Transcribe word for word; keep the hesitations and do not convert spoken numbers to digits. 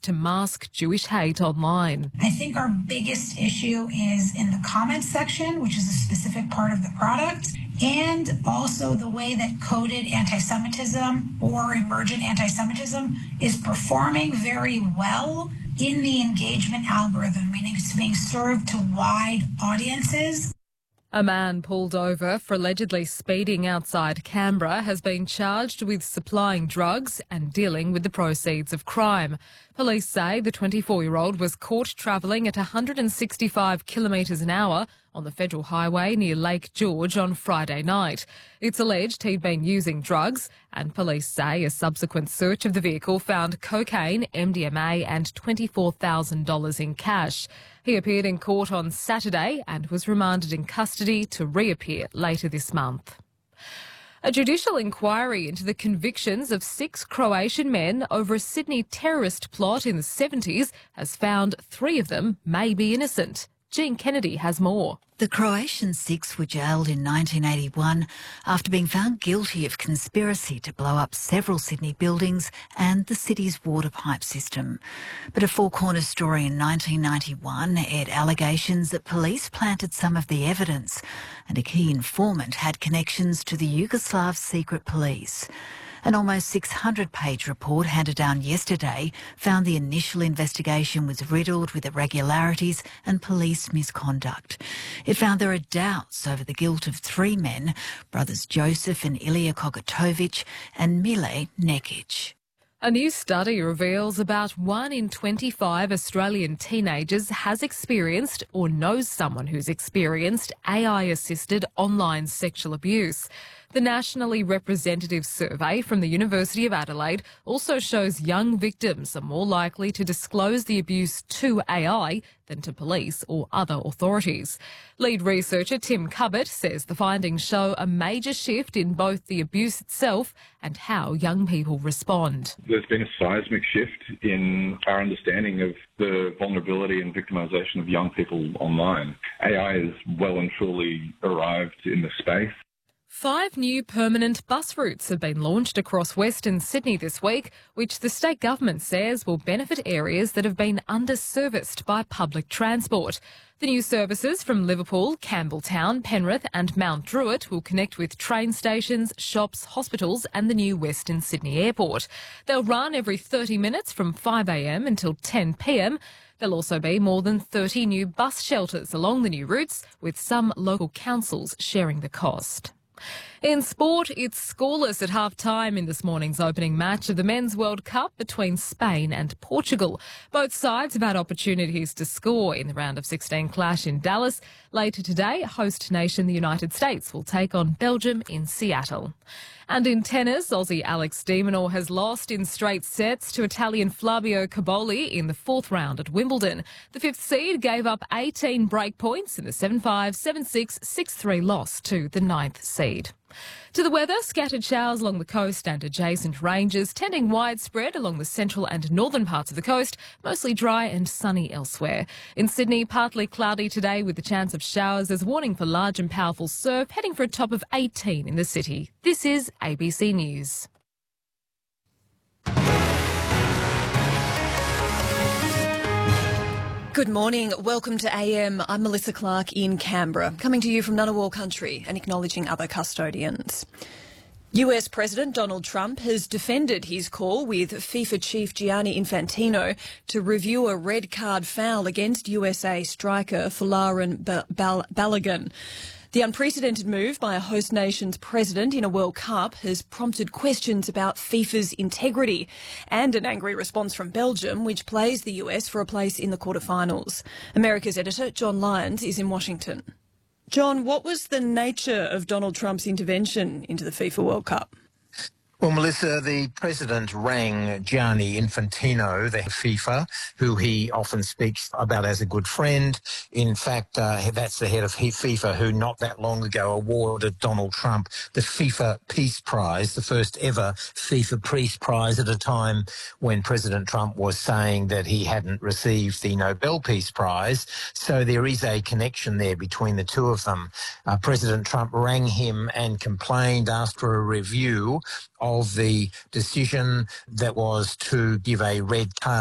to mask Jewish hate online. I think our biggest issue is in the comments section, which is a specific part of the product, and also the way that coded anti-Semitism or emergent anti-Semitism is performing very well in the engagement algorithm, meaning it's being served to wide audiences. A man pulled over for allegedly speeding outside Canberra has been charged with supplying drugs and dealing with the proceeds of crime. Police say the twenty-four-year-old was caught travelling at one hundred sixty-five kilometres an hour on the federal highway near Lake George on Friday night. It's alleged he'd been using drugs, and police say a subsequent search of the vehicle found cocaine, M D M A and twenty-four thousand dollars in cash. He appeared in court on Saturday and was remanded in custody to reappear later this month. A judicial inquiry into the convictions of six Croatian men over a Sydney terrorist plot in the seventies has found three of them may be innocent. Jean Kennedy has more. The Croatian six were jailed in nineteen eighty-one after being found guilty of conspiracy to blow up several Sydney buildings and the city's water pipe system. But a Four Corners story in nineteen ninety-one aired allegations that police planted some of the evidence and a key informant had connections to the Yugoslav secret police. An almost six hundred page report handed down yesterday found the initial investigation was riddled with irregularities and police misconduct. It found there are doubts over the guilt of three men, brothers Joseph and Ilya Kokatovic and Mile Nekic. A new study reveals about one in twenty-five Australian teenagers has experienced or knows someone who's experienced A I-assisted online sexual abuse. The nationally representative survey from the University of Adelaide also shows young victims are more likely to disclose the abuse to A I than to police or other authorities. Lead researcher Tim Cubbett says the findings show a major shift in both the abuse itself and how young people respond. There's been a seismic shift in our understanding of the vulnerability and victimisation of young people online. A I has well and truly arrived in the space. Five new permanent bus routes have been launched across Western Sydney this week, which the state government says will benefit areas that have been under-serviced by public transport. The new services from Liverpool, Campbelltown, Penrith and Mount Druitt will connect with train stations, shops, hospitals and the new Western Sydney Airport. They'll run every thirty minutes from five a m until ten p m. There'll also be more than thirty new bus shelters along the new routes, with some local councils sharing the cost. In sport, it's scoreless at half-time in this morning's opening match of the Men's World Cup between Spain and Portugal. Both sides have had opportunities to score in the round of sixteen clash in Dallas. Later today, host nation the United States will take on Belgium in Seattle. And in tennis, Aussie Alex de Minaur has lost in straight sets to Italian Flavio Cobolli in the fourth round at Wimbledon. The fifth seed gave up eighteen break points in the seven five, seven six, six three loss to the ninth seed. To the weather, scattered showers along the coast and adjacent ranges, tending widespread along the central and northern parts of the coast, mostly dry and sunny elsewhere. In Sydney, partly cloudy today with the chance of showers as warning for large and powerful surf, heading for a top of eighteen in the city. This is A B C News. Good morning. Welcome to A M. I'm Melissa Clark in Canberra, coming to you from Ngunnawal country and acknowledging other custodians. U S President Donald Trump has defended his call with FIFA chief Gianni Infantino to review a red card foul against U S A striker Folarin Balogun. The unprecedented move by a host nation's president in a World Cup has prompted questions about FIFA's integrity and an angry response from Belgium, which plays the U S for a place in the quarterfinals. America's editor, John Lyons, is in Washington. John, what was the nature of Donald Trump's intervention into the FIFA World Cup? Well, Melissa, the president rang Gianni Infantino, the FIFA, who he often speaks about as a good friend. In fact, uh, that's the head of FIFA, who not that long ago awarded Donald Trump the FIFA Peace Prize, the first ever FIFA Peace Prize at a time when President Trump was saying that he hadn't received the Nobel Peace Prize. So there is a connection there between the two of them. Uh, President Trump rang him and complained, asked for a review of the decision that was to give a red card